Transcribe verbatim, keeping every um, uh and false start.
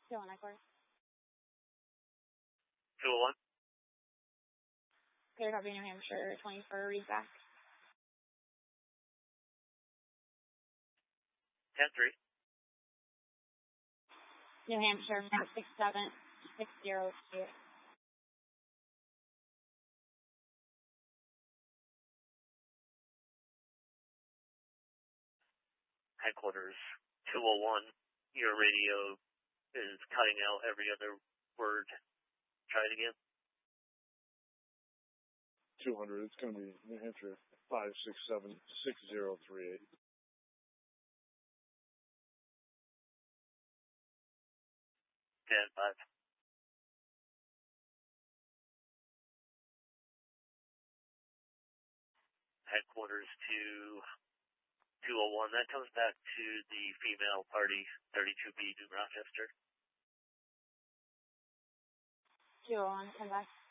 two oh one headquarters. two oh one. Clear copy, New Hampshire, twenty-four, read back. ten three. New Hampshire, six seven six zero two. Headquarters, two oh one. Your radio is cutting out every other word. Try it again. two hundred, it's going to be New Hampshire, five six seven six zero three eight. ten five. Headquarters to two oh one. That comes back to the female party, thirty-two B, New Rochester. two oh one, come back.